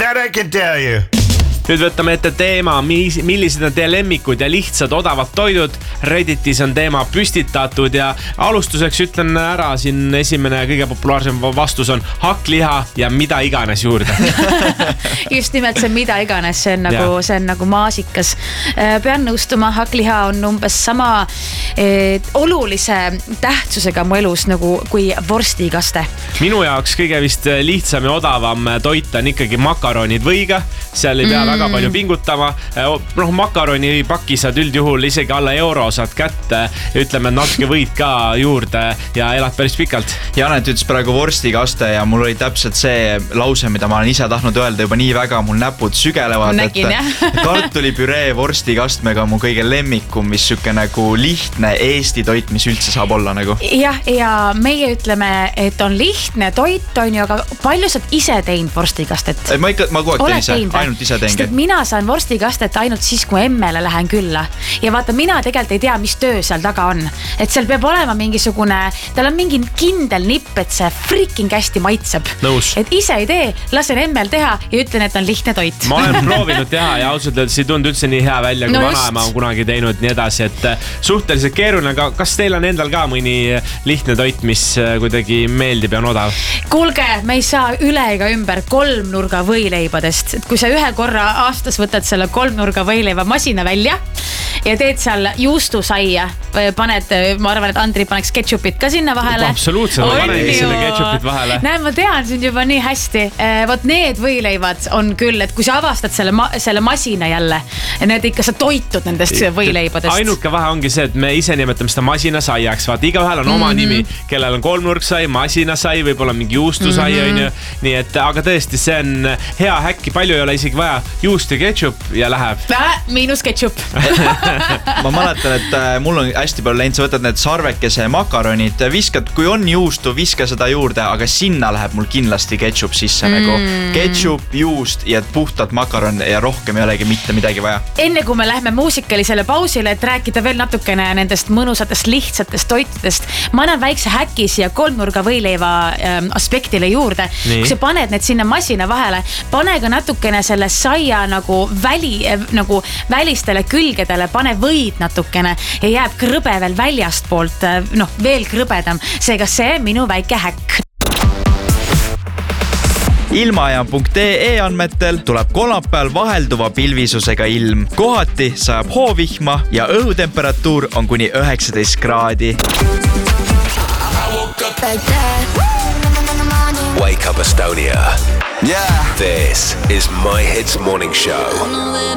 That I can tell you. Nüüd võtame ette teema, millised on teie lemmikud ja lihtsad odavad toidud. Redditis on teema püstitatud ja alustuseks ütlen ära siin esimene kõige populaarsem vastus on hakkliha ja mida iganes juurde. Just nimelt see mida iganes, see on nagu maasikas. Pean nõustuma, hakkliha on umbes sama olulise tähtsusega mu elus nagu kui vorstikaste. Minu jaoks kõige vist lihtsam ja odavam toit on ikkagi makaronid võiga. Seal ei pea väga palju pingutama. Makaroni paki saad üldjuhul isegi alla euro saad kätte ja ütleme, et natuke võid ka juurde ja elad päris pikalt. Janet ütles praegu vorstikaste ja mul oli täpselt see lause, mida ma olen ise tahtnud öelda juba nii väga, mul näpud sügelevad. Nägin, kartulipüree vorstikastmega mu kõige lemmikum, mis süke nagu lihtne Eesti toit, mis üldse saab olla nagu. Ja meie ütleme, et on lihtne toit, on ju, aga palju saad ise teinud vorstikastet? Ma kogu aeg teen ise, ainult ise teengi. Mina saan vorstikastet ainult siis, kui emmele lähen külla. Ja vaata, mina tegelikult ei tea, mis töö seal taga on. Et seal peab olema mingisugune, tal on mingi kindel nipp, et see freaking hästi maitseb. Nõus. Et ise ei tee, lasen emmel teha ja ütlen, et on lihtne toit. Ma olen proovinud teha ja ausalt öeldes ei tundu üldse nii hea välja, kui vanaema on kunagi teinud nii edasi, et suhteliselt keeruline, aga kas teil on endal ka mõni lihtne toit, mis kuidagi meeldib ja on odav? Kuulge, me ei saa üle ega ümber kolmnurga võileibadest. Et kui sa ühe korra aastas võtad selle kolmnurga võileiva masina välja ja teed seal juustusaia, paned, ma arvan, et Andri paneks ketšupit ka sinna vahele. Absoluutselt, ma panegi sinna ketšupit vahele. Näe, ma tean sind juba nii hästi. Vot need võileivad on küll, et kui sa avastad selle masina jälle, need ikka sa toitud nendest võileibadest. Ainuke vahe ongi see, et me ise nimetame seda masinasaiaks. Vaata, igaühel on oma nimi, kellel on kolmnurksai, masinasai, võib-olla mingi juustusai, on ju. Nii et, aga tõesti, see on hea häkki, palju ei ole isegi vaja juust ja ketšup ja läheb. Miinus ketšup. Ma mäletan, et mul on hästi palju läinud, sa võtad need sarvekese makaronid, viskad, kui on juustu, viska seda juurde, aga sinna läheb mul kindlasti ketšup sisse nagu ketšup, juust ja puhtalt makaron ja rohkem ei olegi mitte midagi vaja. Enne kui me lähme muusikalisele pausile, et rääkida veel natukene nendest mõnusatest lihtsatest toitudest, ma annan väikse häki siia kolmnurga võileiva aspektile juurde. Kui sa paned need sinna masina vahele, pane ka natukene selle saia nagu välistele külgedele, pane võid natukene ja jääb krõbe veel väljast poolt, veel krõbedam. Seega see minu väike häkk. Ilmajaam.ee andmetel tuleb kolmapäeval vahelduva pilvisusega ilm. Kohati sajab hoovihma ja õhutemperatuur on kuni 19 kraadi. Wake up Estonia. Yeah. This is My Hits Morning Show.